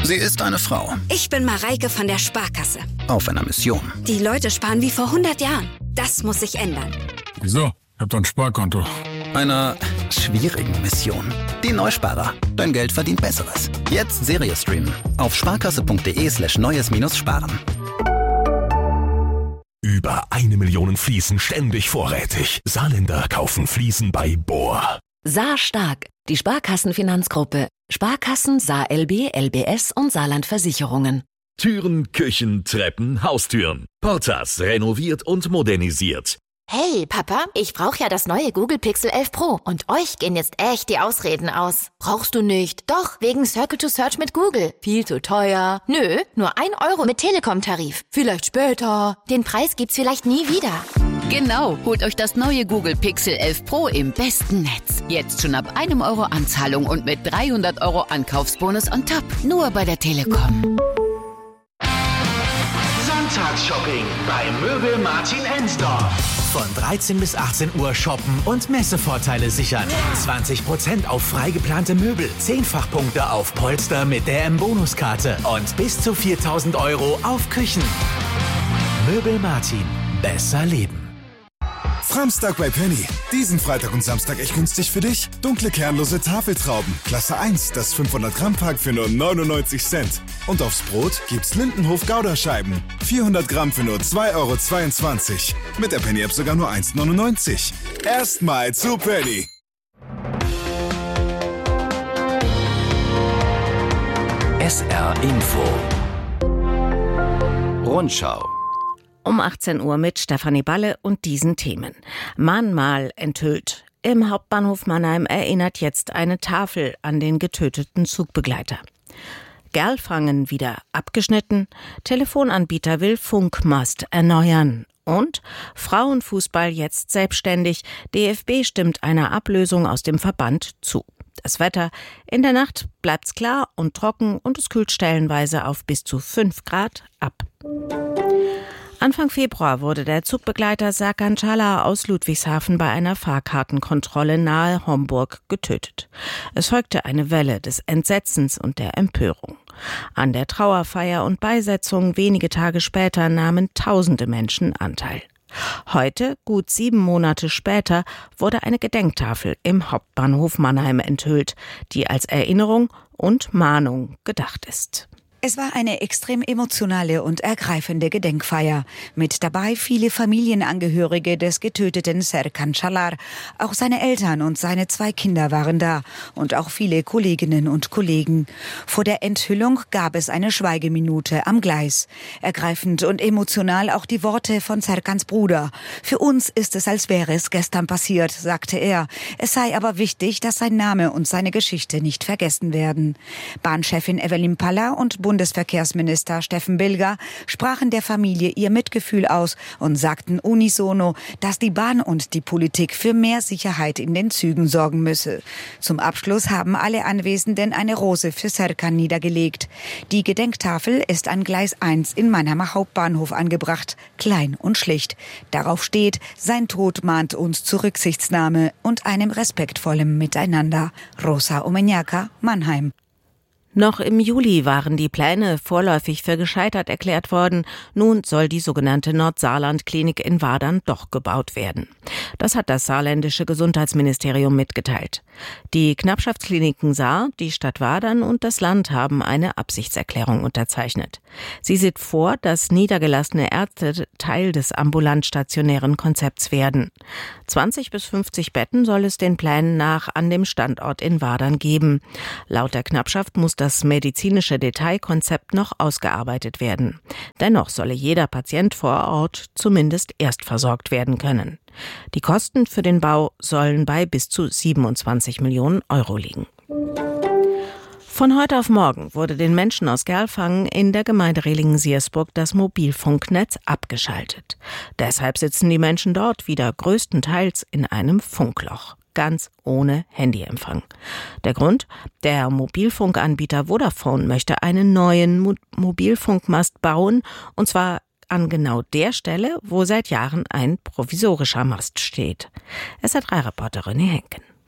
Sie ist eine Frau. Ich bin Mareike von der Sparkasse. Auf einer Mission. Die Leute sparen wie vor 100 Jahren. Das muss sich ändern. Wieso? Ich hab doch ein Sparkonto. Einer schwierigen Mission. Die Neusparer. Dein Geld verdient Besseres. Jetzt Serie streamen. Auf sparkasse.de/neues-sparen. Über 1 Million Fliesen ständig vorrätig. Saarländer kaufen Fliesen bei Bohr. Saar stark. Die Sparkassenfinanzgruppe. Sparkassen, Saar LB, LBS und Saarland Versicherungen. Türen, Küchen, Treppen, Haustüren. Portas renoviert und modernisiert. Hey, Papa, ich brauche ja das neue Google Pixel 11 Pro und euch gehen jetzt echt die Ausreden aus. Brauchst du nicht? Doch, wegen Circle to Search mit Google. Viel zu teuer. Nö, nur 1 Euro mit Telekom-Tarif. Vielleicht später. Den Preis gibt's vielleicht nie wieder. Genau, holt euch das neue Google Pixel 11 Pro im besten Netz. Jetzt schon ab 1 Euro Anzahlung und mit 300 Euro Ankaufsbonus on top. Nur bei der Telekom. Sonntagsshopping bei Möbel Martin Ensdorf. Von 13 bis 18 Uhr shoppen und Messevorteile sichern. 20% auf frei geplante Möbel, 10-fach-Punkte auf Polster mit der M-Bonuskarte und bis zu 4.000 Euro auf Küchen. Möbel Martin. Besser leben. Samstag bei Penny. Diesen Freitag und Samstag echt günstig für dich. Dunkle kernlose Tafeltrauben. Klasse 1, das 500 Gramm Pack für nur 99 Cent. Und aufs Brot gibt's Lindenhof Gouda-Scheiben. 400 Gramm für nur 2,22 Euro. Mit der Penny-App sogar nur 1,99 €. Erstmal zu Penny. SR Info. Rundschau. Um 18 Uhr mit Stefanie Balle und diesen Themen. Mahnmal enthüllt. Im Hauptbahnhof Mannheim erinnert jetzt eine Tafel an den getöteten Zugbegleiter. Gerlfangen wieder abgeschnitten. Telefonanbieter will Funkmast erneuern. Und Frauenfußball jetzt selbstständig. DFB stimmt einer Ablösung aus dem Verband zu. Das Wetter: in der Nacht bleibt's klar und trocken und es kühlt stellenweise auf bis zu 5 Grad ab. Anfang Februar wurde der Zugbegleiter Serkan Çalar aus Ludwigshafen bei einer Fahrkartenkontrolle nahe Homburg getötet. Es folgte eine Welle des Entsetzens und der Empörung. An der Trauerfeier und Beisetzung wenige Tage später nahmen tausende Menschen Anteil. Heute, gut 7 Monate später, wurde eine Gedenktafel im Hauptbahnhof Mannheim enthüllt, die als Erinnerung und Mahnung gedacht ist. Es war eine extrem emotionale und ergreifende Gedenkfeier. Mit dabei viele Familienangehörige des getöteten Serkan Çalar. Auch seine Eltern und seine 2 Kinder waren da. Und auch viele Kolleginnen und Kollegen. Vor der Enthüllung gab es eine Schweigeminute am Gleis. Ergreifend und emotional auch die Worte von Serkans Bruder. Für uns ist es, als wäre es gestern passiert, sagte er. Es sei aber wichtig, dass sein Name und seine Geschichte nicht vergessen werden. Bahnchefin Evelyn Paller und Bundesverkehrsminister Steffen Bilger sprachen der Familie ihr Mitgefühl aus und sagten unisono, dass die Bahn und die Politik für mehr Sicherheit in den Zügen sorgen müsse. Zum Abschluss haben alle Anwesenden eine Rose für Serkan niedergelegt. Die Gedenktafel ist an Gleis 1 in Mannheimer Hauptbahnhof angebracht, klein und schlicht. Darauf steht: Sein Tod mahnt uns zu Rücksichtnahme und einem respektvollen Miteinander. Rosa Omenjaka, Mannheim. Noch im Juli waren die Pläne vorläufig für gescheitert erklärt worden. Nun soll die sogenannte Nordsaarland-Klinik in Wadern doch gebaut werden. Das hat das saarländische Gesundheitsministerium mitgeteilt. Die Knappschaftskliniken Saar, die Stadt Wadern und das Land haben eine Absichtserklärung unterzeichnet. Sie sieht vor, dass niedergelassene Ärzte Teil des ambulant-stationären Konzepts werden. 20 bis 50 Betten soll es den Plänen nach an dem Standort in Wadern geben. Laut der Knappschaft muss das medizinische Detailkonzept noch ausgearbeitet werden. Dennoch solle jeder Patient vor Ort zumindest erst versorgt werden können. Die Kosten für den Bau sollen bei bis zu 27 Millionen Euro liegen. Von heute auf morgen wurde den Menschen aus Gerlfangen in der Gemeinde Rehlingen-Siersburg das Mobilfunknetz abgeschaltet. Deshalb sitzen die Menschen dort wieder größtenteils in einem Funkloch. Ganz ohne Handyempfang. Der Grund? Der Mobilfunkanbieter Vodafone möchte einen neuen Mobilfunkmast bauen, und zwar an genau der Stelle, wo seit Jahren ein provisorischer Mast steht. SR3-Reporter René Henken.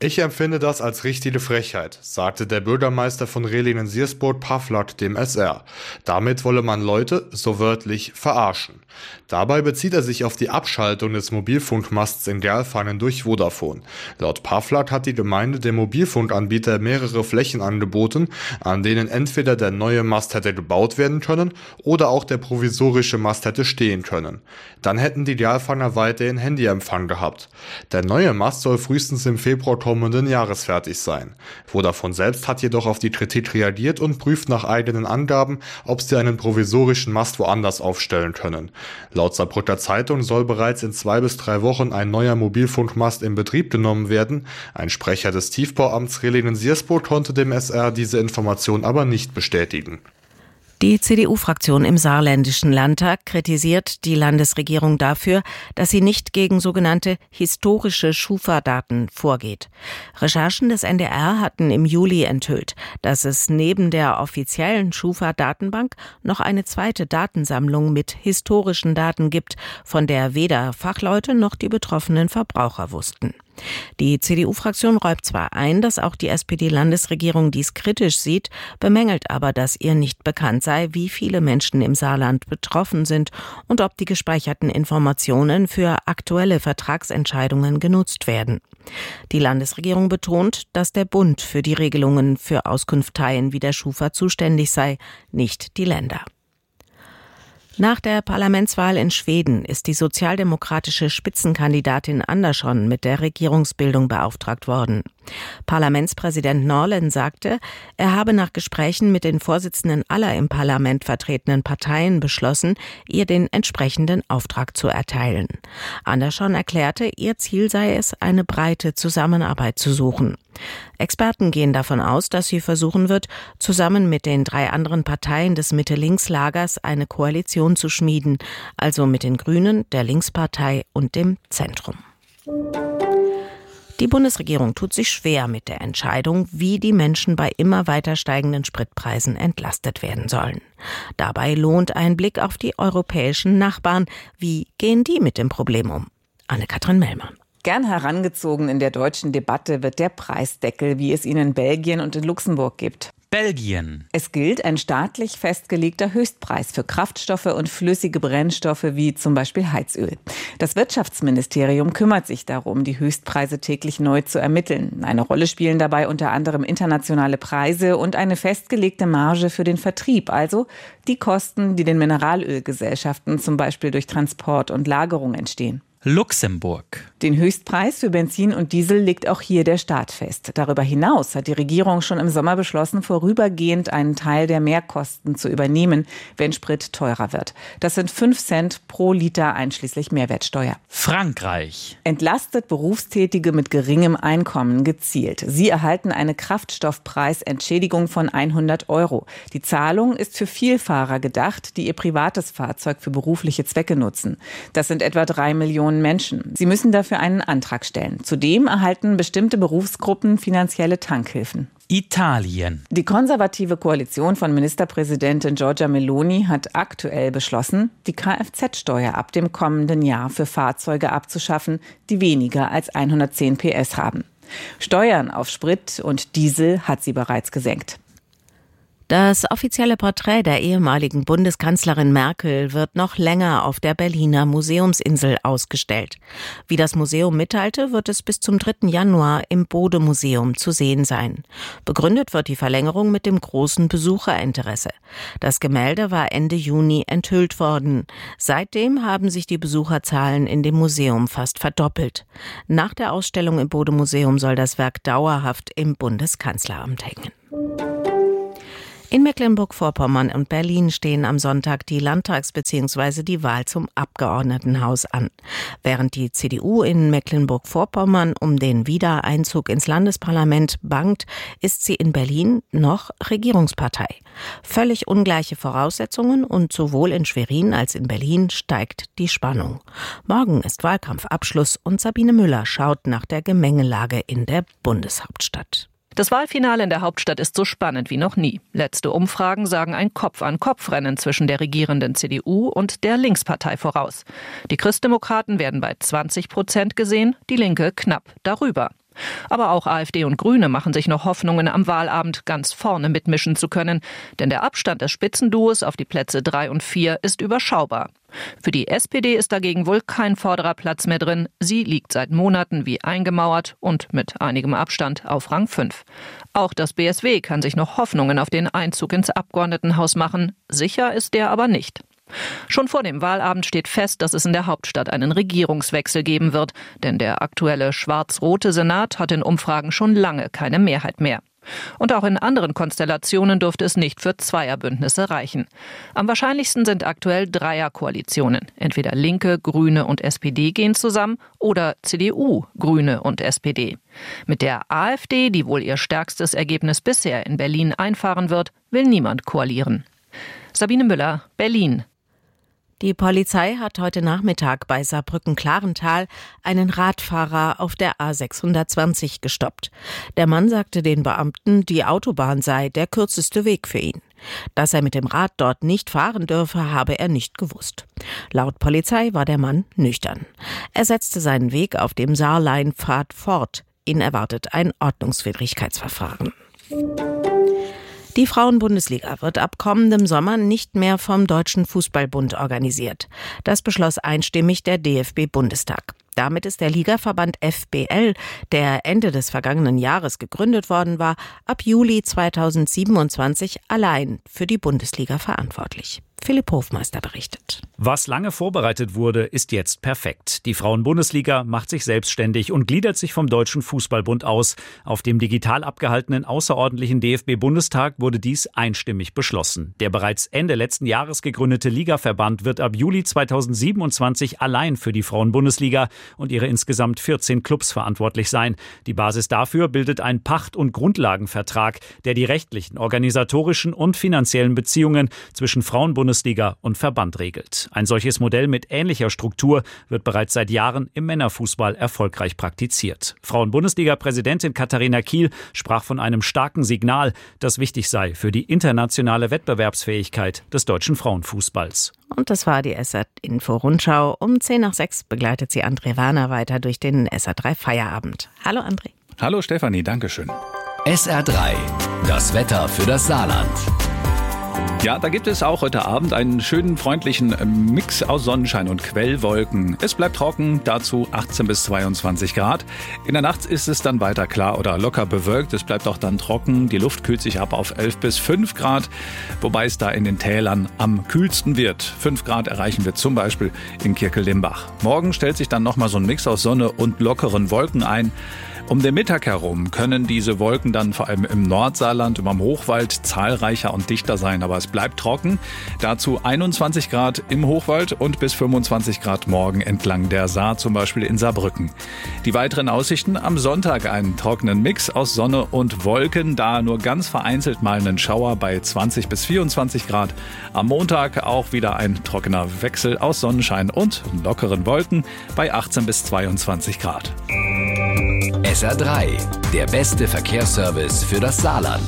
Ich empfinde das als richtige Frechheit, sagte der Bürgermeister von Relingen-Siersport Pavlak dem SR. Damit wolle man Leute, so wörtlich, verarschen. Dabei bezieht er sich auf die Abschaltung des Mobilfunkmasts in Gerlfangen durch Vodafone. Laut Pavlak hat die Gemeinde dem Mobilfunkanbieter mehrere Flächen angeboten, an denen entweder der neue Mast hätte gebaut werden können oder auch der provisorische Mast hätte stehen können. Dann hätten die Gerlfanger weiterhin Handyempfang gehabt. Der neue Mast soll frühestens im Februar kommenden Jahres fertig sein. Vodafone selbst hat jedoch auf die Kritik reagiert und prüft nach eigenen Angaben, ob sie einen provisorischen Mast woanders aufstellen können. Laut Saarbrücker Zeitung soll bereits in 2 bis 3 Wochen ein neuer Mobilfunkmast in Betrieb genommen werden. Ein Sprecher des Tiefbauamts Relingen-Siersport konnte dem SR diese Information aber nicht bestätigen. Die CDU-Fraktion im Saarländischen Landtag kritisiert die Landesregierung dafür, dass sie nicht gegen sogenannte historische Schufa-Daten vorgeht. Recherchen des NDR hatten im Juli enthüllt, dass es neben der offiziellen Schufa-Datenbank noch eine zweite Datensammlung mit historischen Daten gibt, von der weder Fachleute noch die betroffenen Verbraucher wussten. Die CDU-Fraktion räumt zwar ein, dass auch die SPD-Landesregierung dies kritisch sieht, bemängelt aber, dass ihr nicht bekannt sei, wie viele Menschen im Saarland betroffen sind und ob die gespeicherten Informationen für aktuelle Vertragsentscheidungen genutzt werden. Die Landesregierung betont, dass der Bund für die Regelungen für Auskunfteien wie der Schufa zuständig sei, nicht die Länder. Nach der Parlamentswahl in Schweden ist die sozialdemokratische Spitzenkandidatin Andersson mit der Regierungsbildung beauftragt worden. Parlamentspräsident Norlén sagte, er habe nach Gesprächen mit den Vorsitzenden aller im Parlament vertretenen Parteien beschlossen, ihr den entsprechenden Auftrag zu erteilen. Andersson erklärte, ihr Ziel sei es, eine breite Zusammenarbeit zu suchen. Experten gehen davon aus, dass sie versuchen wird, zusammen mit den 3 anderen Parteien des Mitte-Links-Lagers eine Koalition zu schmieden, also mit den Grünen, der Linkspartei und dem Zentrum. Die Bundesregierung tut sich schwer mit der Entscheidung, wie die Menschen bei immer weiter steigenden Spritpreisen entlastet werden sollen. Dabei lohnt ein Blick auf die europäischen Nachbarn. Wie gehen die mit dem Problem um? Anne-Kathrin Mellmann. Gern herangezogen in der deutschen Debatte wird der Preisdeckel, wie es ihn in Belgien und in Luxemburg gibt. Belgien. Es gilt ein staatlich festgelegter Höchstpreis für Kraftstoffe und flüssige Brennstoffe wie zum Beispiel Heizöl. Das Wirtschaftsministerium kümmert sich darum, die Höchstpreise täglich neu zu ermitteln. Eine Rolle spielen dabei unter anderem internationale Preise und eine festgelegte Marge für den Vertrieb, also die Kosten, die den Mineralölgesellschaften zum Beispiel durch Transport und Lagerung entstehen. Luxemburg. Den Höchstpreis für Benzin und Diesel legt auch hier der Staat fest. Darüber hinaus hat die Regierung schon im Sommer beschlossen, vorübergehend einen Teil der Mehrkosten zu übernehmen, wenn Sprit teurer wird. Das sind 5 Cent pro Liter einschließlich Mehrwertsteuer. Frankreich. Entlastet Berufstätige mit geringem Einkommen gezielt. Sie erhalten eine Kraftstoffpreisentschädigung von 100 €. Die Zahlung ist für Vielfahrer gedacht, die ihr privates Fahrzeug für berufliche Zwecke nutzen. Das sind etwa 3 Millionen Menschen. Sie müssen dafür einen Antrag stellen. Zudem erhalten bestimmte Berufsgruppen finanzielle Tankhilfen. Italien. Die konservative Koalition von Ministerpräsidentin Giorgia Meloni hat aktuell beschlossen, die Kfz-Steuer ab dem kommenden Jahr für Fahrzeuge abzuschaffen, die weniger als 110 PS haben. Steuern auf Sprit und Diesel hat sie bereits gesenkt. Das offizielle Porträt der ehemaligen Bundeskanzlerin Merkel wird noch länger auf der Berliner Museumsinsel ausgestellt. Wie das Museum mitteilte, wird es bis zum 3. Januar im Bode-Museum zu sehen sein. Begründet wird die Verlängerung mit dem großen Besucherinteresse. Das Gemälde war Ende Juni enthüllt worden. Seitdem haben sich die Besucherzahlen in dem Museum fast verdoppelt. Nach der Ausstellung im Bode-Museum soll das Werk dauerhaft im Bundeskanzleramt hängen. In Mecklenburg-Vorpommern und Berlin stehen am Sonntag die Landtags- bzw. die Wahl zum Abgeordnetenhaus an. Während die CDU in Mecklenburg-Vorpommern um den Wiedereinzug ins Landesparlament bangt, ist sie in Berlin noch Regierungspartei. Völlig ungleiche Voraussetzungen und sowohl in Schwerin als in Berlin steigt die Spannung. Morgen ist Wahlkampfabschluss und Sabine Müller schaut nach der Gemengelage in der Bundeshauptstadt. Das Wahlfinale in der Hauptstadt ist so spannend wie noch nie. Letzte Umfragen sagen ein Kopf-an-Kopf-Rennen zwischen der regierenden CDU und der Linkspartei voraus. Die Christdemokraten werden bei 20% gesehen, die Linke knapp darüber. Aber auch AfD und Grüne machen sich noch Hoffnungen, am Wahlabend ganz vorne mitmischen zu können. Denn der Abstand des Spitzenduos auf die Plätze 3 und 4 ist überschaubar. Für die SPD ist dagegen wohl kein vorderer Platz mehr drin. Sie liegt seit Monaten wie eingemauert und mit einigem Abstand auf Rang 5. Auch das BSW kann sich noch Hoffnungen auf den Einzug ins Abgeordnetenhaus machen. Sicher ist der aber nicht. Schon vor dem Wahlabend steht fest, dass es in der Hauptstadt einen Regierungswechsel geben wird. Denn der aktuelle schwarz-rote Senat hat in Umfragen schon lange keine Mehrheit mehr. Und auch in anderen Konstellationen dürfte es nicht für Zweierbündnisse reichen. Am wahrscheinlichsten sind aktuell Dreierkoalitionen. Entweder Linke, Grüne und SPD gehen zusammen oder CDU, Grüne und SPD. Mit der AfD, die wohl ihr stärkstes Ergebnis bisher in Berlin einfahren wird, will niemand koalieren. Sabine Müller, Berlin. Die Polizei hat heute Nachmittag bei Saarbrücken-Klarental einen Radfahrer auf der A620 gestoppt. Der Mann sagte den Beamten, die Autobahn sei der kürzeste Weg für ihn. Dass er mit dem Rad dort nicht fahren dürfe, habe er nicht gewusst. Laut Polizei war der Mann nüchtern. Er setzte seinen Weg auf dem Saarleinpfad fort. Ihn erwartet ein Ordnungswidrigkeitsverfahren. Die Frauenbundesliga wird ab kommendem Sommer nicht mehr vom Deutschen Fußballbund organisiert. Das beschloss einstimmig der DFB-Bundestag. Damit ist der Ligaverband FBL, der Ende des vergangenen Jahres gegründet worden war, ab Juli 2027 allein für die Bundesliga verantwortlich. Philipp Hofmeister berichtet. Was lange vorbereitet wurde, ist jetzt perfekt. Die Frauenbundesliga macht sich selbstständig und gliedert sich vom Deutschen Fußballbund aus. Auf dem digital abgehaltenen außerordentlichen DFB-Bundestag wurde dies einstimmig beschlossen. Der bereits Ende letzten Jahres gegründete Ligaverband wird ab Juli 2027 allein für die Frauenbundesliga und ihre insgesamt 14 Clubs verantwortlich sein. Die Basis dafür bildet ein Pacht- und Grundlagenvertrag, der die rechtlichen, organisatorischen und finanziellen Beziehungen zwischen Frauenbundesliga und Verband regelt. Ein solches Modell mit ähnlicher Struktur wird bereits seit Jahren im Männerfußball erfolgreich praktiziert. Frauenbundesliga-Präsidentin Katharina Kiel sprach von einem starken Signal, das wichtig sei für die internationale Wettbewerbsfähigkeit des deutschen Frauenfußballs. Und das war die SR-Info-Rundschau. Um 5:10 begleitet sie André Werner weiter durch den SR3 Feierabend. Hallo André. Hallo Stefanie, dankeschön. SR3, das Wetter für das Saarland. Ja, da gibt es auch heute Abend einen schönen, freundlichen Mix aus Sonnenschein und Quellwolken. Es bleibt trocken, dazu 18 bis 22 Grad. In der Nacht ist es dann weiter klar oder locker bewölkt. Es bleibt auch dann trocken. Die Luft kühlt sich ab auf 11 bis 5 Grad, wobei es da in den Tälern am kühlsten wird. 5 Grad erreichen wir zum Beispiel in Kirkel-Limbach. Morgen stellt sich dann nochmal so ein Mix aus Sonne und lockeren Wolken ein. Um den Mittag herum können diese Wolken dann vor allem im Nordsaarland, im Hochwald zahlreicher und dichter sein, aber es bleibt trocken. Dazu 21 Grad im Hochwald und bis 25 Grad morgen entlang der Saar, zum Beispiel in Saarbrücken. Die weiteren Aussichten: am Sonntag einen trockenen Mix aus Sonne und Wolken, da nur ganz vereinzelt mal einen Schauer bei 20 bis 24 Grad. Am Montag auch wieder ein trockener Wechsel aus Sonnenschein und lockeren Wolken bei 18 bis 22 Grad. SR3, der beste Verkehrsservice für das Saarland.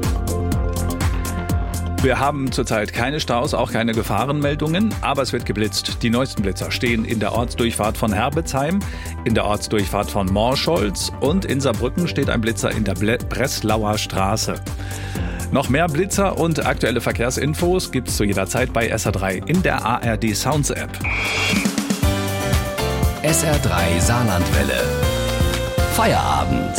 Wir haben zurzeit keine Staus, auch keine Gefahrenmeldungen, aber es wird geblitzt. Die neuesten Blitzer stehen in der Ortsdurchfahrt von Herbetsheim, in der Ortsdurchfahrt von Morscholz und in Saarbrücken steht ein Blitzer in der Breslauer Straße. Noch mehr Blitzer und aktuelle Verkehrsinfos gibt's zu jeder Zeit bei SR3 in der ARD Sounds App. SR3 Saarlandwelle. Feierabend.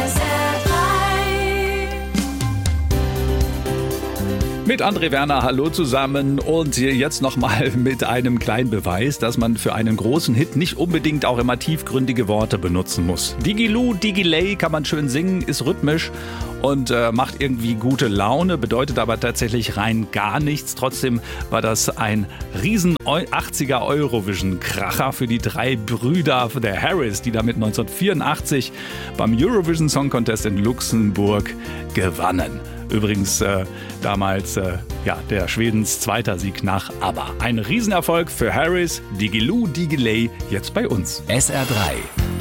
Mit André Werner, hallo zusammen und jetzt nochmal mit einem kleinen Beweis, dass man für einen großen Hit nicht unbedingt auch immer tiefgründige Worte benutzen muss. Digiloo, Digiley kann man schön singen, ist rhythmisch und macht irgendwie gute Laune, bedeutet aber tatsächlich rein gar nichts. Trotzdem war das ein riesen 80er Eurovision-Kracher für die drei Brüder der Harris, die damit 1984 beim Eurovision Song Contest in Luxemburg gewannen. Übrigens damals der Schwedens zweiter Sieg nach ABBA. Ein Riesenerfolg für Harris, Digiloo, Digiley, jetzt bei uns. SR3.